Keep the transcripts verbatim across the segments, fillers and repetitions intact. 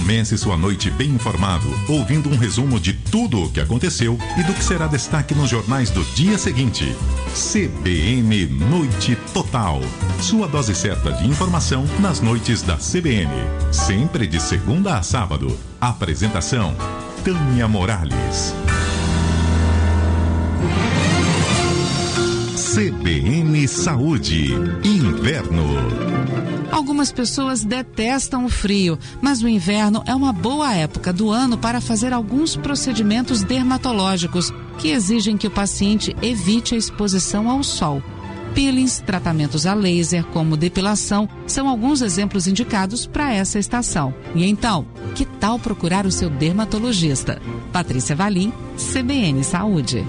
Comece sua noite bem informado, ouvindo um resumo de tudo o que aconteceu e do que será destaque nos jornais do dia seguinte. C B N Noite Total. Sua dose certa de informação nas noites da C B N. Sempre de segunda a sábado. Apresentação: Tânia Morales. C B N Saúde. Inverno. Algumas pessoas detestam o frio, mas o inverno é uma boa época do ano para fazer alguns procedimentos dermatológicos que exigem que o paciente evite a exposição ao sol. Peelings, tratamentos a laser, como depilação, são alguns exemplos indicados para essa estação. E então, que tal procurar o seu dermatologista? Patrícia Valim, C B N Saúde.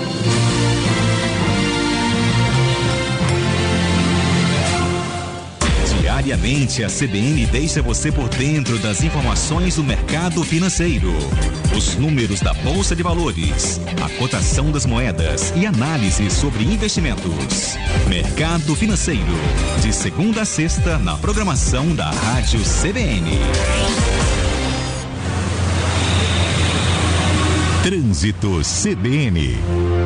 Diariamente, a C B N deixa você por dentro das informações do mercado financeiro. Os números da Bolsa de Valores, a cotação das moedas e análise sobre investimentos. Mercado Financeiro, de segunda a sexta, na programação da Rádio C B N. Trânsito C B N.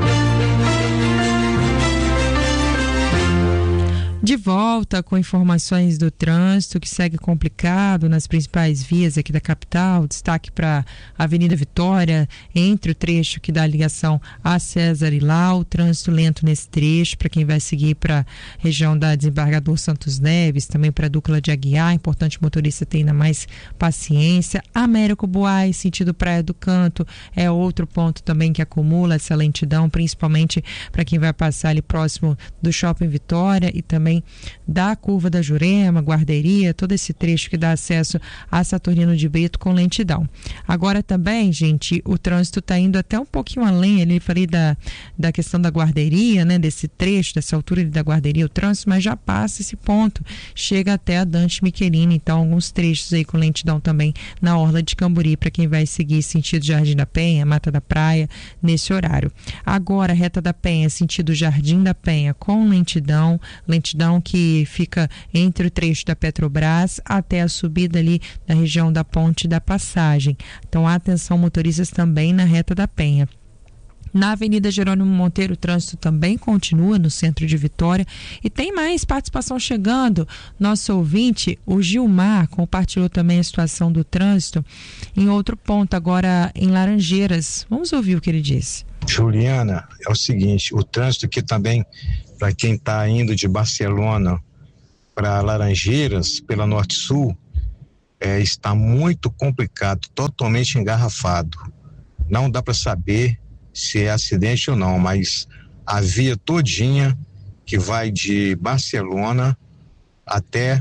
De volta com informações do trânsito que segue complicado nas principais vias aqui da capital. Destaque para a Avenida Vitória, entre o trecho que dá ligação a César e Lau. Trânsito lento nesse trecho para quem vai seguir para a região da Desembargador Santos Neves, também para a Dúcula de Aguiar. Importante o motorista ter ainda mais paciência. Américo Buais, sentido Praia do Canto, é outro ponto também que acumula essa lentidão, principalmente para quem vai passar ali próximo do Shopping Vitória e também da Curva da Jurema, Guarderia, todo esse trecho que dá acesso a Saturnino de Brito com lentidão. Agora também, gente, o trânsito está indo até um pouquinho além, ali falei da, da questão da Guarderia, né, desse trecho, dessa altura da Guarderia, o trânsito, mas já passa esse ponto, chega até a Dante Michelini, então alguns trechos aí com lentidão também na Orla de Camburi, para quem vai seguir sentido Jardim da Penha, Mata da Praia, nesse horário. Agora, Reta da Penha, sentido Jardim da Penha, com lentidão, lentidão que fica entre o trecho da Petrobras até a subida ali na região da Ponte da Passagem. Então, atenção motoristas também na Reta da Penha. Na Avenida Jerônimo Monteiro, o trânsito também continua no centro de Vitória. E tem mais participação chegando. Nosso ouvinte, o Gilmar, compartilhou também a situação do trânsito em outro ponto, agora em Laranjeiras. Vamos ouvir o que ele disse. Juliana, é o seguinte, o trânsito aqui também, para quem está indo de Barcelona para Laranjeiras, pela Norte-Sul, é, está muito complicado, totalmente engarrafado. Não dá para saber se é acidente ou não, mas a via todinha que vai de Barcelona até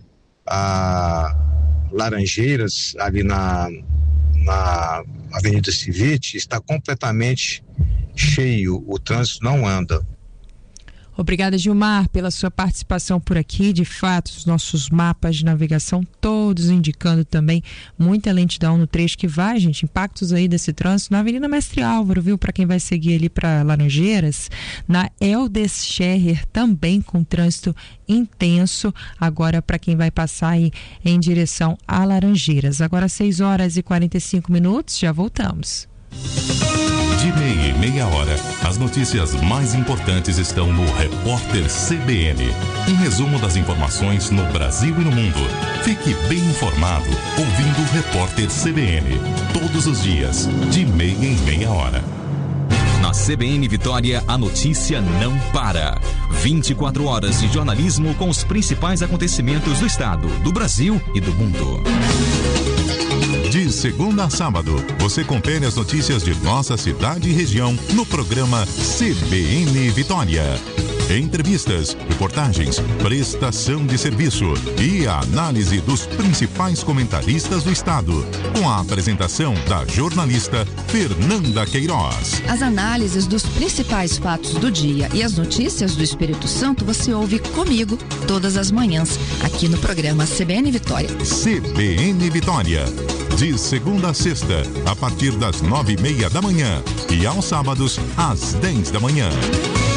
a Laranjeiras, ali na, na Avenida Civite, está completamente cheio, o trânsito não anda. Obrigada, Gilmar, pela sua participação por aqui. De fato, os nossos mapas de navegação todos indicando também muita lentidão no trecho que vai, gente, impactos aí desse trânsito na Avenida Mestre Álvaro, viu? Para quem vai seguir ali para Laranjeiras, na Eldes Scherrer também com trânsito intenso, agora para quem vai passar aí em direção a Laranjeiras. Agora seis horas e quarenta e cinco minutos, já voltamos. De meia e meia hora, as notícias mais importantes estão no Repórter C B N. Um resumo das informações no Brasil e no mundo. Fique bem informado ouvindo o Repórter C B N. Todos os dias, de meia em meia hora. Na C B N Vitória, a notícia não para. vinte e quatro horas de jornalismo com os principais acontecimentos do estado, do Brasil e do mundo. De segunda a sábado, você confere as notícias de nossa cidade e região no programa C B N Vitória. Entrevistas, reportagens, prestação de serviço e a análise dos principais comentaristas do estado, com a apresentação da jornalista Fernanda Queiroz. As análises dos principais fatos do dia e as notícias do Espírito Santo você ouve comigo todas as manhãs, aqui no programa C B N Vitória. C B N Vitória. De segunda a sexta, a partir das nove e meia da manhã e aos sábados, às dez da manhã.